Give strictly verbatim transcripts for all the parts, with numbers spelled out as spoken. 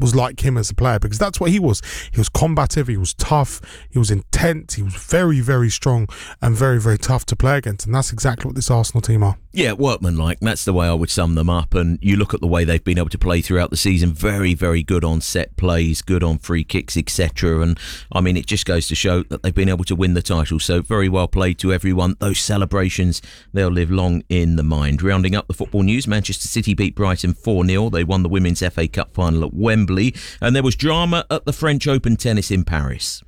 was like him as a player, because that's what he was. He was combative, he was tough, he was intense, he was very, very strong and very, very tough to play against, and that's exactly what this Arsenal team are. Yeah, workmanlike. That's the way I would sum them up. And you look at the way they've been able to play throughout the season. Very, very good on set plays, good on free kicks, et cetera. And I mean, it just goes to show that they've been able to win the title. So very well played to everyone. Those celebrations, they'll live long in the mind. Rounding up the football news, Manchester City beat Brighton four nil. They won the Women's F A Cup final at Wembley. And there was drama at the French Open tennis in Paris.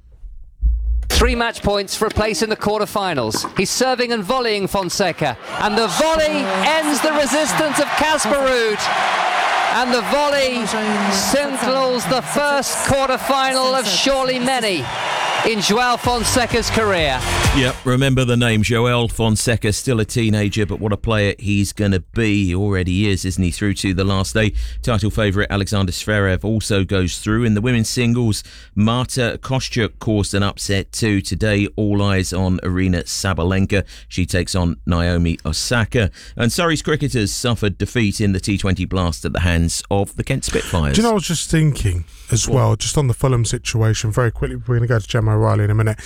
Three match points for a place in the quarter-finals. He's serving and volleying Fonseca, and the volley ends the resistance of Casper Ruud. And the volley signals the first quarter-final of surely many in Joao Fonseca's career. Yep, remember the name, Joao Fonseca, still a teenager, but what a player he's going to be. He already is, isn't he, through to the last day. Title favourite Alexander Zverev also goes through. In the women's singles, Marta Kostyuk caused an upset too. Today, all eyes on Arina Sabalenka. She takes on Naomi Osaka. And Surrey's cricketers suffered defeat in the T twenty blast at the hands of the Kent Spitfires. Do you know, I was just thinking as well, just on the Fulham situation, very quickly, we're going to go to Gemma O'Reilly in a minute.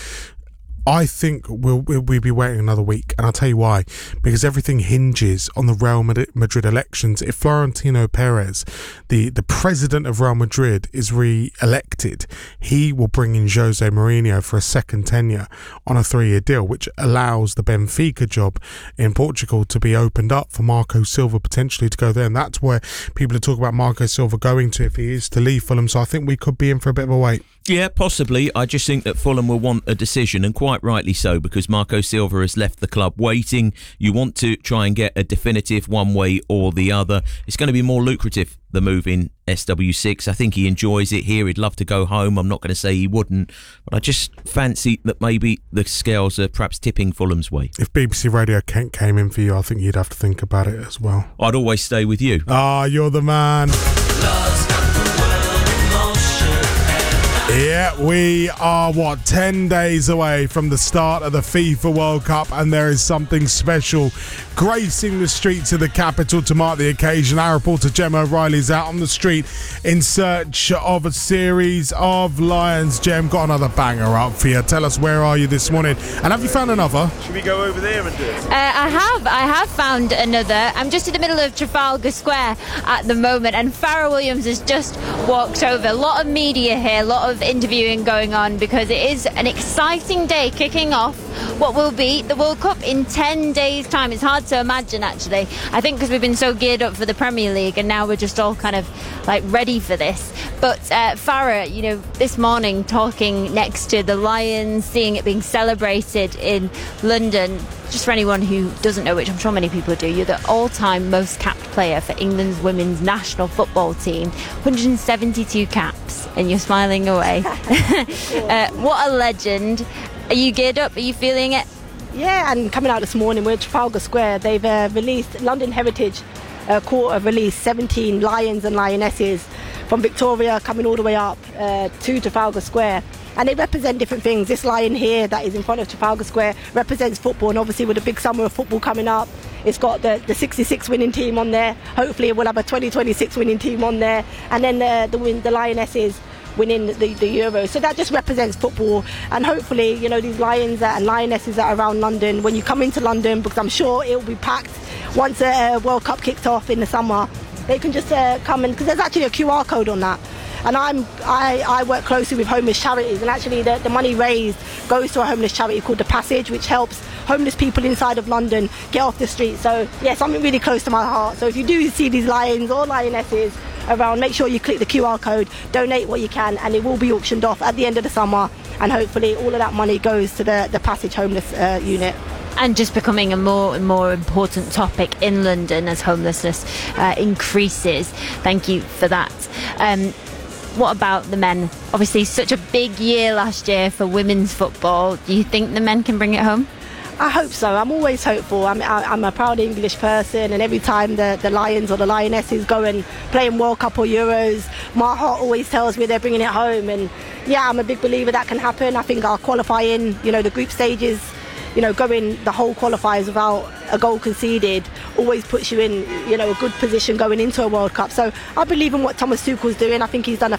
I think we'll, we'll we'll be waiting another week, and I'll tell you why. Because everything hinges on the Real Madrid elections. If Florentino Perez, the, the president of Real Madrid, is re-elected, he will bring in Jose Mourinho for a second tenure on a three-year deal, which allows the Benfica job in Portugal to be opened up for Marco Silva potentially to go there. And that's where people are talking about Marco Silva going to if he is to leave Fulham. So I think we could be in for a bit of a wait. Yeah, possibly. I just think that Fulham will want a decision, and quite rightly so, because Marco Silva has left the club waiting. You want to try and get a definitive one way or the other. It's going to be more lucrative, the move in S W six. I think he enjoys it here. He'd love to go home. I'm not going to say he wouldn't, but I just fancy that maybe the scales are perhaps tipping Fulham's way. If B B C Radio Kent came in for you, I think you'd have to think about it as well. I'd always stay with you. Ah, you're the man. Yeah, we are, what, ten days away from the start of the FIFA World Cup, and there is something special gracing the streets of the capital to mark the occasion. Our reporter Gemma O'Reilly is out on the street in search of a series of lions. Gem, got another banger up for you. Tell us, where are you this morning? And have you found another? Should we go over there and do it? Uh, I have. I have found another. I'm just in the middle of Trafalgar Square at the moment, and Farrah Williams has just walked over. A lot of media here, a lot of interviewing going on, because it is an exciting day kicking off what will be the World Cup in ten days time. It's hard to imagine, actually. I think because we've been so geared up for the Premier League, and now we're just all kind of like ready for this. But uh, Farrah, you know, this morning talking next to the Lions, seeing it being celebrated in London. Just for anyone who doesn't know, which I'm sure many people do, you're the all-time most capped player for England's women's national football team. one hundred seventy-two caps, and you're smiling away. uh, what a legend. Are you geared up? Are you feeling it? Yeah, and coming out this morning, we're at Trafalgar Square. They've uh, released, London Heritage uh, Court have released seventeen lions and lionesses from Victoria coming all the way up uh, to Trafalgar Square. And they represent different things. This lion here that is in front of Trafalgar Square represents football, and obviously with the big summer of football coming up, it's got the, the sixty-six winning team on there. Hopefully we'll have a twenty twenty-six winning team on there, and then the, the, the lionesses winning the, the Euros. So that just represents football, and hopefully, you know, these lions and lionesses that are around London, when you come into London, because I'm sure it will be packed once the uh, World Cup kicks off in the summer, they can just uh, come in, because there's actually a Q R code on that. And I'm, I, I work closely with homeless charities, and actually the, the money raised goes to a homeless charity called The Passage, which helps homeless people inside of London get off the street. So yeah, something really close to my heart. So if you do see these lions or lionesses around, make sure you click the Q R code, donate what you can, and it will be auctioned off at the end of the summer, and hopefully all of that money goes to the, the Passage homeless uh, unit. And just becoming a more and more important topic in London as homelessness uh, increases. Thank you for that. Um, What about the men? Obviously, such a big year last year for women's football. Do you think the men can bring it home? I hope so. I'm always hopeful. I'm, I'm a proud English person, and every time the, the Lions or the Lionesses go and play in World Cup or Euros, my heart always tells me they're bringing it home. And yeah, I'm a big believer that can happen. I think our qualifying, you know, the group stages, you know, going the whole qualifiers without a goal conceded always puts you in, you know, a good position going into a World Cup. So I believe in what Thomas Tuchel's doing. I think he's done a